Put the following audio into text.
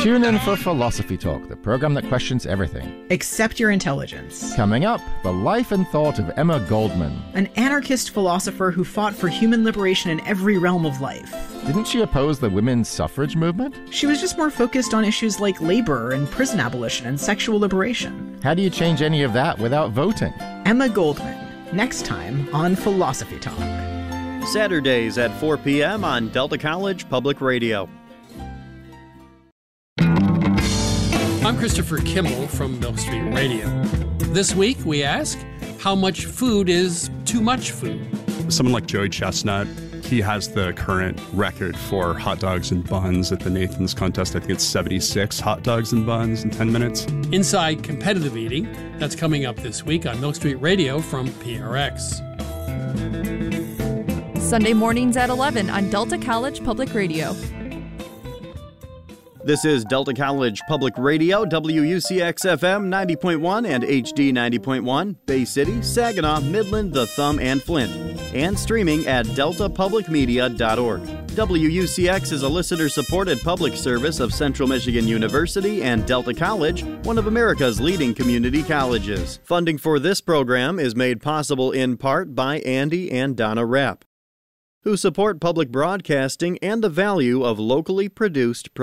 Tune in for Philosophy Talk, the program that questions everything. Except your intelligence. Coming up, the life and thought of Emma Goldman. An anarchist philosopher who fought for human liberation in every realm of life. Didn't she oppose the women's suffrage movement? She was just more focused on issues like labor and prison abolition and sexual liberation. How do you change any of that without voting? Emma Goldman, next time on Philosophy Talk. Saturdays at 4 p.m. on Delta College Public Radio. I'm Christopher Kimball from Milk Street Radio. This week we ask, how much food is too much food? Someone like Joey Chestnut, he has the current record for hot dogs and buns at the Nathan's contest. I think it's 76 hot dogs and buns in 10 minutes. Inside Competitive Eating, that's coming up this week on Milk Street Radio from PRX. Sunday mornings at 11 on Delta College Public Radio. This is Delta College Public Radio, WUCX-FM 90.1 and HD 90.1, Bay City, Saginaw, Midland, The Thumb, and Flint, and streaming at deltapublicmedia.org. WUCX is a listener-supported public service of Central Michigan University and Delta College, one of America's leading community colleges. Funding for this program is made possible in part by Andy and Donna Rapp, who support public broadcasting and the value of locally produced